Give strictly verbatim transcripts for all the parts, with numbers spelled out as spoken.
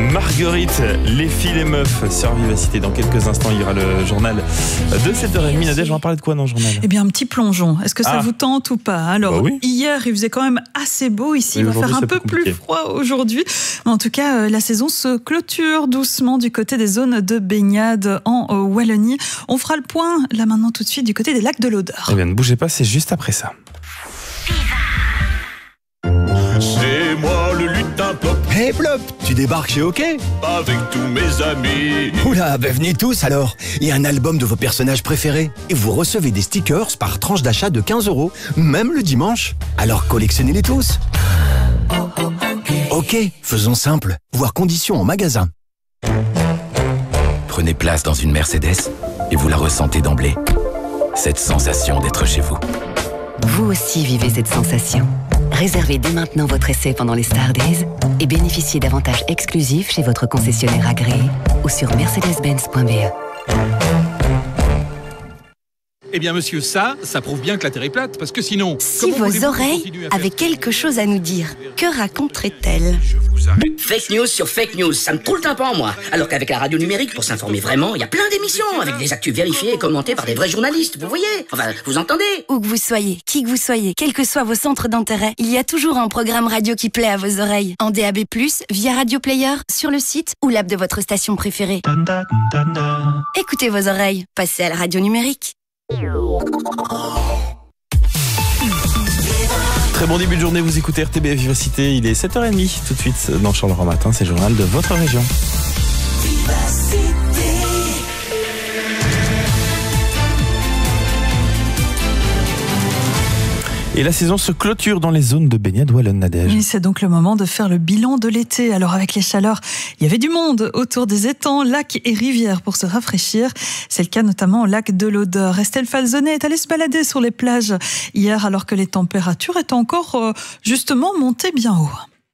Marguerite, les filles, les meufs sur Vivacité. Dans quelques instants, il y aura le journal de sept heures trente. Nadège, on va parler de quoi dans le journal ? Eh bien, un petit plongeon. Est-ce que ça ah. vous tente ou pas ? Alors, bah oui. Hier, il faisait quand même assez beau. Ici, il va faire un peu plus froid aujourd'hui. Mais en tout cas, la saison se clôture doucement du côté des zones de baignade en Wallonie. On fera le point, là maintenant, tout de suite, du côté des lacs de l'Odeur. Eh bien, ne bougez pas, c'est juste après ça. C'est moi le lutin Plop. Hey Plop, tu débarques chez OK ? Avec tous mes amis. Oula, ben venez tous alors. Il y a un album de vos personnages préférés. Et vous recevez des stickers par tranche d'achat de quinze euros, même le dimanche. Alors collectionnez-les tous. OK, faisons simple. Voir conditions en magasin. Prenez place dans une Mercedes et vous la ressentez d'emblée. Cette sensation d'être chez vous. Vous aussi vivez cette sensation. Réservez dès maintenant votre essai pendant les Star Days et bénéficiez d'avantages exclusifs chez votre concessionnaire agréé ou sur mercedes benz point b e. Eh bien, monsieur, ça, ça prouve bien que la Terre est plate, parce que sinon... Si vos oreilles avaient quelque chose à nous dire, que raconteraient-elles ? Fake news sur fake news, ça me trouve le tympan, moi. Alors qu'avec la radio numérique, pour s'informer vraiment, il y a plein d'émissions, avec des actus vérifiées et commentées par des vrais journalistes, vous voyez ? Enfin, vous entendez ? Où que vous soyez, qui que vous soyez, quels que soient vos centres d'intérêt, il y a toujours un programme radio qui plaît à vos oreilles. En D A B plus, via Radio Player, sur le site ou l'app de votre station préférée. Écoutez vos oreilles, passez à la radio numérique. Très bon début de journée, vous écoutez R T B F Vivacité, il est sept heures trente tout de suite dans Charleroi Matin, c'est le journal de votre région. Et la saison se clôture dans les zones de baignade wallonne, Nadège. Oui, c'est donc le moment de faire le bilan de l'été. Alors avec les chaleurs, il y avait du monde autour des étangs, lacs et rivières pour se rafraîchir. C'est le cas notamment au lac de l'Odeur. Estelle Falzonet est allée se balader sur les plages hier alors que les températures étaient encore euh, justement montées bien haut.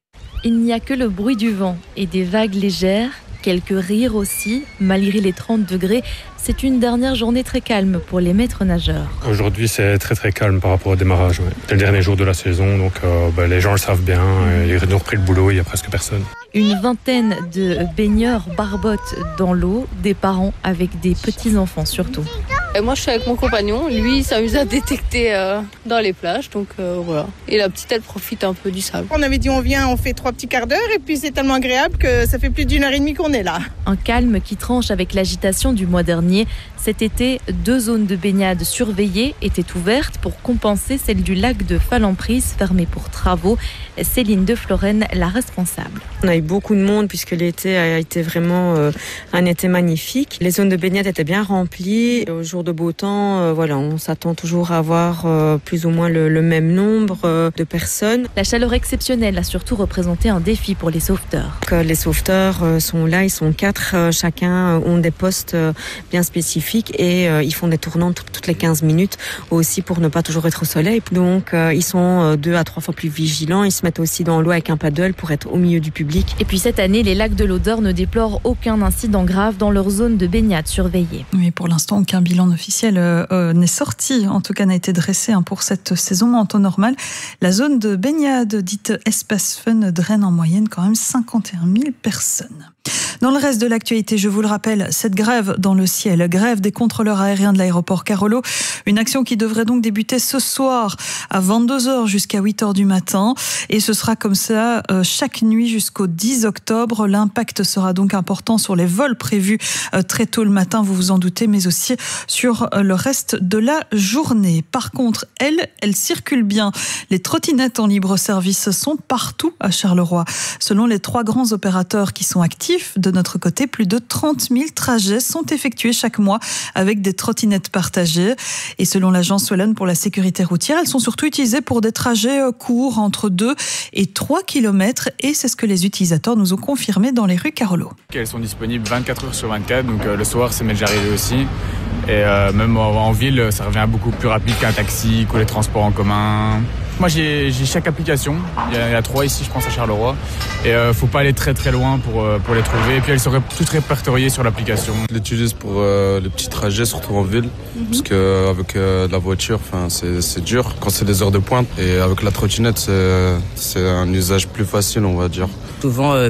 Il n'y a que le bruit du vent et des vagues légères, quelques rires aussi, malgré les trente degrés. C'est une dernière journée très calme pour les maîtres nageurs. Aujourd'hui, c'est très très calme par rapport au démarrage. Ouais. C'est le dernier jour de la saison, donc euh, bah, les gens le savent bien. Ils ont repris le boulot, il n'y a presque personne. Une vingtaine de baigneurs barbotent dans l'eau, des parents avec des petits-enfants surtout. Et moi, je suis avec mon compagnon. Lui, il s'amuse à détecter euh, dans les plages, donc euh, voilà. Et la petite, elle profite un peu du sable. On avait dit on vient, on fait trois petits quarts d'heure, et puis c'est tellement agréable que ça fait plus d'une heure et demie qu'on est là. Un calme qui tranche avec l'agitation du mois dernier. Cet été, deux zones de baignade surveillées étaient ouvertes pour compenser celle du lac de Falemprise, fermée pour travaux. Céline de Florenne, la responsable. On a eu beaucoup de monde puisque l'été a été vraiment euh, un été magnifique. Les zones de baignade étaient bien remplies. Au jour de beau temps, euh, voilà, on s'attend toujours à avoir euh, plus ou moins le, le même nombre euh, de personnes. La chaleur exceptionnelle a surtout représenté un défi pour les sauveteurs. Que les sauveteurs euh, sont là, ils sont quatre, euh, chacun ont des postes euh, bien spécifiques et euh, ils font des tournants tout, toutes les quinze minutes aussi pour ne pas toujours être au soleil. Donc euh, ils sont euh, deux à trois fois plus vigilants. Ils se mettent aussi dans l'eau avec un paddle pour être au milieu du public. Et puis cette année, les lacs de l'Odeur ne déplorent aucun incident grave dans leur zone de baignade surveillée. Oui, pour l'instant, aucun bilan officiel euh, n'est sorti, en tout cas n'a été dressé hein, pour cette saison en temps normal. La zone de baignade dite Espace Fun draine en moyenne quand même cinquante et un mille personnes. Dans le reste de l'actualité, je vous le rappelle, cette grève dans le ciel, grève des contrôleurs aériens de l'aéroport Carolo, une action qui devrait donc débuter ce soir à vingt-deux heures jusqu'à huit heures du matin et ce sera comme ça euh, chaque nuit jusqu'au dix octobre. L'impact sera donc important sur les vols prévus euh, très tôt le matin, vous vous en doutez, mais aussi sur euh, le reste de la journée. Par contre, elles, elles circulent bien. Les trottinettes en libre service sont partout à Charleroi. Selon les trois grands opérateurs qui sont actifs, de notre côté, plus de trente mille trajets sont effectués chaque mois avec des trottinettes partagées. Et selon l'agence wallonne pour la sécurité routière, elles sont surtout utilisées pour des trajets courts entre deux et trois kilomètres. Et c'est ce que les utilisateurs nous ont confirmé dans les rues Carolo. Elles sont disponibles vingt-quatre heures sur vingt-quatre, donc euh, le soir, ça m'est déjà arrivé aussi. Et euh, même en, en ville, ça revient beaucoup plus rapide qu'un taxi, que les transports en commun. Moi, j'ai, j'ai chaque application. Il y, a, il y a trois ici, je pense, à Charleroi. Et il euh, ne faut pas aller très très loin pour, euh, pour les trouver. Et puis, elles seraient toutes répertoriées sur l'application. Je l'utilise pour euh, les petits trajets, surtout en ville. Mm-hmm. Parce qu'avec euh, la voiture, c'est, c'est dur quand c'est des heures de pointe. Et avec la trottinette, c'est, c'est un usage plus facile, on va dire. Souvent, euh,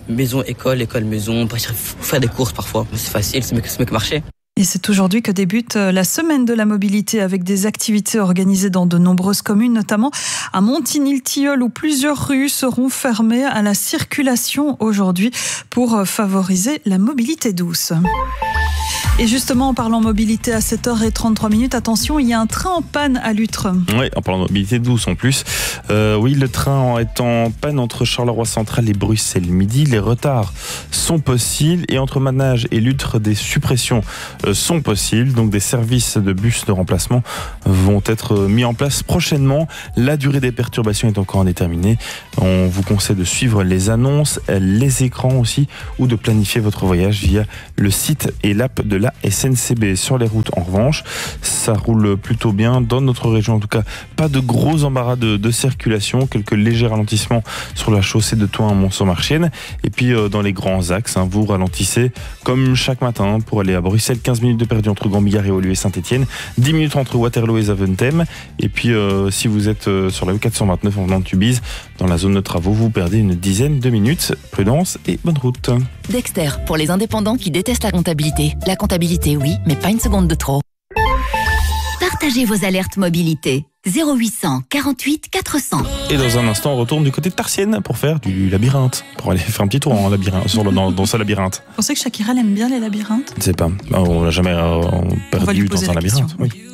maison, école, école, maison, faire des courses parfois. C'est facile, c'est mieux que, c'est mieux que marcher. Et c'est aujourd'hui que débute la semaine de la mobilité avec des activités organisées dans de nombreuses communes, notamment à Montigny-le-Tilleul où plusieurs rues seront fermées à la circulation aujourd'hui pour favoriser la mobilité douce. Et justement, en parlant mobilité à sept heures trente-trois minutes, attention, il y a un train en panne à Luttre. Oui, en parlant de mobilité douce en plus. Euh, oui, le train est en panne entre Charleroi Central et Bruxelles Midi. Les retards sont possibles et entre Manage et Luttre, des suppressions euh, sont possibles. Donc des services de bus de remplacement vont être mis en place prochainement. La durée des perturbations est encore indéterminée. On vous conseille de suivre les annonces, les écrans aussi, ou de planifier votre voyage via le site et l'app de la S N C B. Sur les routes, en revanche, ça roule plutôt bien. Dans notre région, en tout cas, pas de gros embarras de, de circulation. Quelques légers ralentissements sur la chaussée de Thoin à Mont-Saint-Marchienne. Et puis, euh, dans les grands axes, hein, vous ralentissez comme chaque matin pour aller à Bruxelles. quinze minutes de perdu entre Gambillard et Olieu et Saint-Etienne. dix minutes entre Waterloo et Zaventem. Et puis, euh, si vous êtes euh, sur la E quatre cent vingt-neuf en venant de Tubize, dans la zone de travaux, vous perdez une dizaine de minutes. Prudence et bonne route. Dexter, pour les indépendants qui détestent la comptabilité. La comptabilité, oui, mais pas une seconde de trop. Partagez vos alertes mobilité. zéro huit cent quarante-huit quatre cents. Et dans un instant, on retourne du côté de Tarsienne pour faire du labyrinthe. Pour aller faire un petit tour en labyrinthe, sur le, dans, dans ce labyrinthe. Vous pensez que Shakira elle aime bien les labyrinthes ? Je ne sais pas. On l'a jamais euh, perdu dans un labyrinthe. Oui.